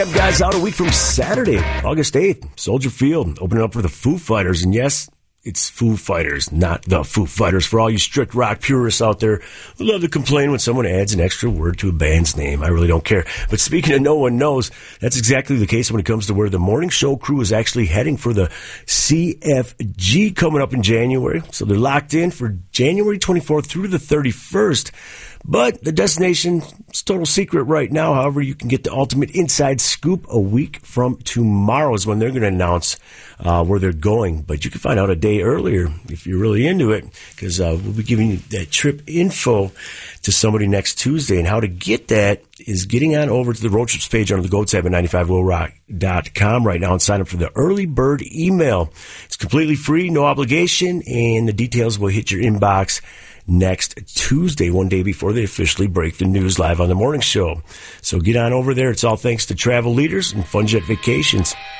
Guys, out a week from Saturday, August 8th, Soldier Field, opening up for the Foo Fighters. And yes, it's Foo Fighters, not the Foo Fighters. For all you strict rock purists out there who love to complain when someone adds an extra word to a band's name, I really don't care. But speaking of no one knows, that's exactly the case when it comes to where the morning show crew is actually heading for the CFG coming up in January. So they're locked in for January 24th through the 31st. But the destination is total secret right now. However, you can get the ultimate inside scoop a week from tomorrow is when they're going to announce where they're going. But you can find out a day earlier if you're really into it, because we'll be giving you that trip info to somebody next Tuesday. And how to get that is getting on over to the road trips page on the Go tab at 95lowrock.com right now and sign up for the early bird email. It's completely free, no obligation, and the details will hit your inbox next Tuesday, one day before they officially break the news live on the morning show. So get on over there. It's all thanks to Travel Leaders and Fun Jet Vacations.